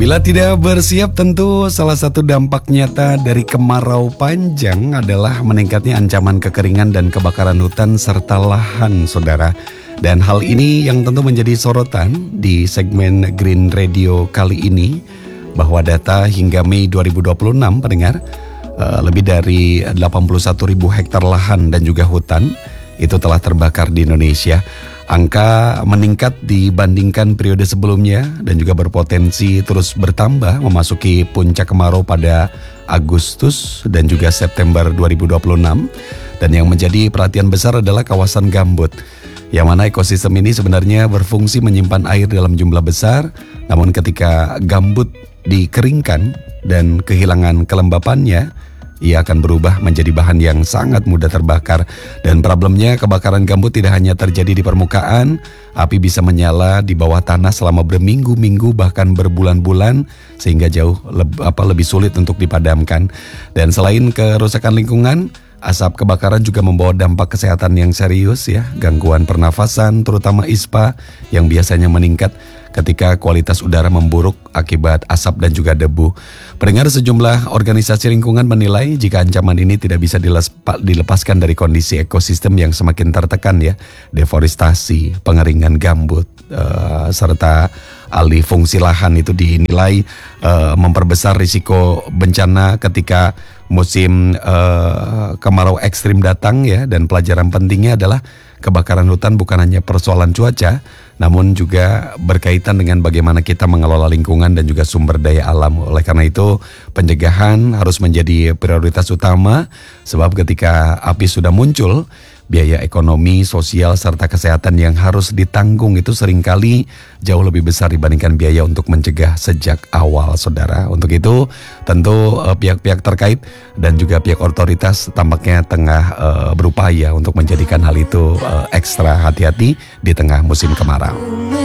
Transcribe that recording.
Bila tidak bersiap, tentu salah satu dampak nyata dari kemarau panjang adalah meningkatnya ancaman kekeringan dan kebakaran hutan serta lahan, saudara. Dan hal ini yang tentu menjadi sorotan di segmen Green Radio kali ini, bahwa data hingga Mei 2026, pendengar, lebih dari 81.000 hektar lahan dan juga hutan itu telah terbakar di Indonesia. Angka meningkat dibandingkan periode sebelumnya dan juga berpotensi terus bertambah memasuki puncak kemarau pada Agustus dan juga September 2026. Dan yang menjadi perhatian besar adalah kawasan gambut, yang mana ekosistem ini sebenarnya berfungsi menyimpan air dalam jumlah besar. Namun ketika gambut dikeringkan dan kehilangan kelembapannya, ia akan berubah menjadi bahan yang sangat mudah terbakar. Dan problemnya, kebakaran gambut tidak hanya terjadi di permukaan, api bisa menyala di bawah tanah selama berminggu-minggu bahkan berbulan-bulan, sehingga jauh lebih sulit untuk dipadamkan. Dan selain kerusakan lingkungan, asap kebakaran juga membawa dampak kesehatan yang serius ya, gangguan pernafasan terutama ISPA yang biasanya meningkat ketika kualitas udara memburuk akibat asap dan juga debu. Pendengar, sejumlah organisasi lingkungan menilai jika ancaman ini tidak bisa dilepaskan dari kondisi ekosistem yang semakin tertekan ya, deforestasi, pengeringan gambut, serta alih fungsi lahan itu dinilai memperbesar risiko bencana ketika musim kemarau ekstrim datang ya. Dan pelajaran pentingnya adalah kebakaran hutan bukan hanya persoalan cuaca, namun juga berkaitan dengan bagaimana kita mengelola lingkungan dan juga sumber daya alam. Oleh karena itu, pencegahan harus menjadi prioritas utama, sebab ketika api sudah muncul, biaya ekonomi, sosial, serta kesehatan yang harus ditanggung itu seringkali jauh lebih besar dibandingkan biaya untuk mencegah sejak awal, saudara. Untuk itu, tentu pihak-pihak terkait dan juga pihak otoritas tampaknya tengah berupaya untuk menjadikan hal itu ekstra hati-hati di tengah musim kemarau.